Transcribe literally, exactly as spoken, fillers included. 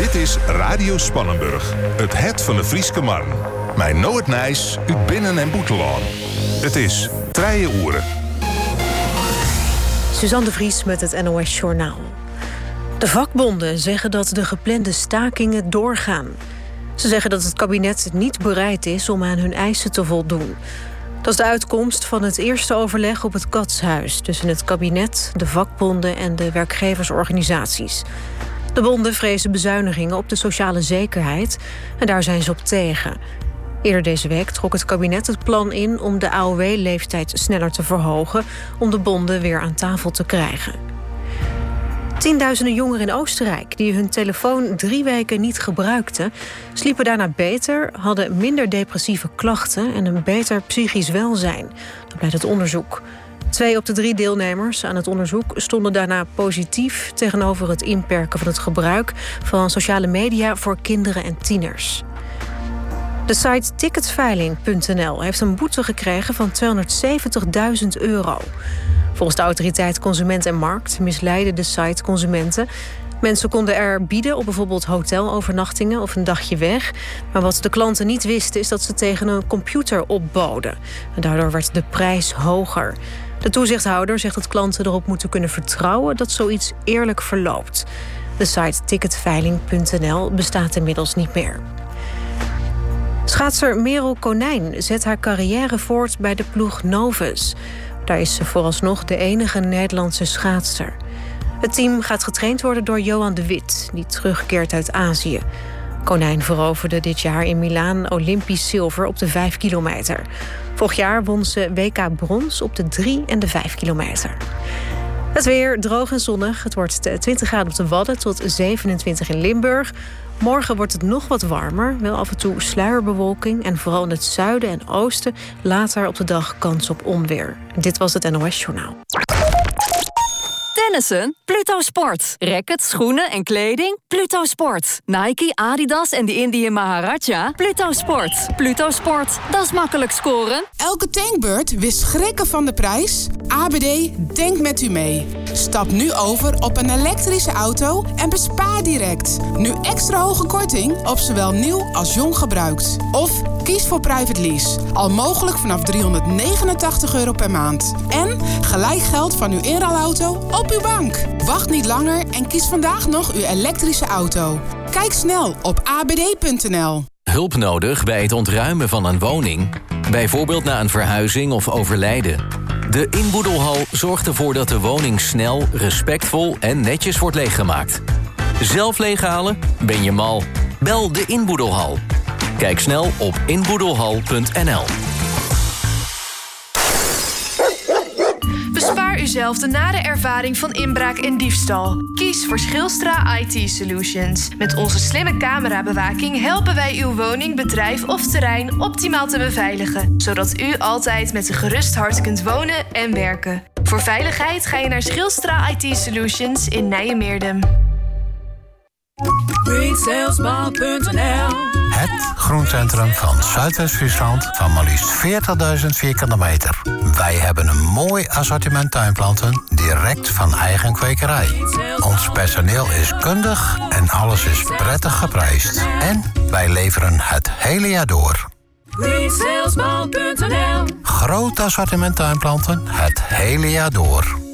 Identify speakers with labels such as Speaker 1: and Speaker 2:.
Speaker 1: Dit is Radio Spannenburg, het het van de Frieske Marn. Mijn Noord Nijs, uit Binnen- en Boetelaan. Het is Trije Oeren.
Speaker 2: Suzanne de Vries met het N O S Journaal. De vakbonden zeggen dat de geplande stakingen doorgaan. Ze zeggen dat het kabinet niet bereid is om aan hun eisen te voldoen. Dat is de uitkomst van het eerste overleg op het Katshuis tussen het kabinet, de vakbonden en de werkgeversorganisaties. De bonden vrezen bezuinigingen op de sociale zekerheid en daar zijn ze op tegen. Eerder deze week trok het kabinet het plan in om de A O W-leeftijd sneller te verhogen om de bonden weer aan tafel te krijgen. Tienduizenden jongeren in Oostenrijk die hun telefoon drie weken niet gebruikten, sliepen daarna beter, hadden minder depressieve klachten en een beter psychisch welzijn. Dat blijkt uit onderzoek. Twee op de drie deelnemers aan het onderzoek stonden daarna positief tegenover het inperken van het gebruik van sociale media voor kinderen en tieners. De site ticketsveiling punt n l heeft een boete gekregen van tweehonderdzeventigduizend euro. Volgens de autoriteit Consument en Markt misleidde de site consumenten. Mensen konden er bieden op bijvoorbeeld hotelovernachtingen of een dagje weg. Maar wat de klanten niet wisten is dat ze tegen een computer opboden. En daardoor werd de prijs hoger. De toezichthouder zegt dat klanten erop moeten kunnen vertrouwen dat zoiets eerlijk verloopt. De site ticketsveiling punt n l bestaat inmiddels niet meer. Schaatser Merel Konijn zet haar carrière voort bij de ploeg Novus. Daar is ze vooralsnog de enige Nederlandse schaatser. Het team gaat getraind worden door Johan de Wit, die terugkeert uit Azië. Konijn veroverde dit jaar in Milaan Olympisch zilver op de vijf kilometer. Vorig jaar won ze W K brons op de drie en de vijf kilometer. Het weer droog en zonnig. Het wordt twintig graden op de Wadden tot zevenentwintig in Limburg. Morgen wordt het nog wat warmer, wel af en toe sluierbewolking en vooral in het zuiden en oosten later op de dag kans op onweer. Dit was het N O S Journaal.
Speaker 3: Tennissen? Pluto Sport. Rackets, schoenen en kleding? Pluto Sport. Nike, Adidas en de Indian Maharaja? Pluto Sport. Pluto Sport. Dat is makkelijk scoren.
Speaker 4: Elke tankbeurt wist schrikken van de prijs? A B D denkt met u mee. Stap nu over op een elektrische auto en bespaar direct. Nu extra hoge korting op zowel nieuw als jong gebruikt. Of kies voor private lease. Al mogelijk vanaf driehonderdnegenentachtig euro per maand. En gelijk geld van uw inruilauto op uw bank. Wacht niet langer en kies vandaag nog uw elektrische auto. Kijk snel op a b d punt n l.
Speaker 5: Hulp nodig bij het ontruimen van een woning? Bijvoorbeeld na een verhuizing of overlijden. De inboedelhal zorgt ervoor dat de woning snel, respectvol en netjes wordt leeggemaakt. Zelf leeghalen? Ben je mal? Bel de inboedelhal. Kijk snel op inboedelhal punt n l.
Speaker 6: Bespaar uzelf de nare ervaring van inbraak en diefstal. Kies voor Schilstra I T Solutions. Met onze slimme camerabewaking helpen wij uw woning, bedrijf of terrein optimaal te beveiligen, zodat u altijd met een gerust hart kunt wonen en werken. Voor veiligheid ga je naar Schilstra I T Solutions in Nijmeerdem.
Speaker 7: Great Salesman punt n l.
Speaker 8: Het groencentrum van Zuidwest-Friesland van maar liefst veertigduizend vierkante meter. Wij hebben een mooi assortiment tuinplanten direct van eigen kwekerij. Ons personeel is kundig en alles is prettig geprijsd. En wij leveren het hele jaar door.
Speaker 7: Great Salesman punt n l.
Speaker 8: Groot assortiment tuinplanten het hele jaar door.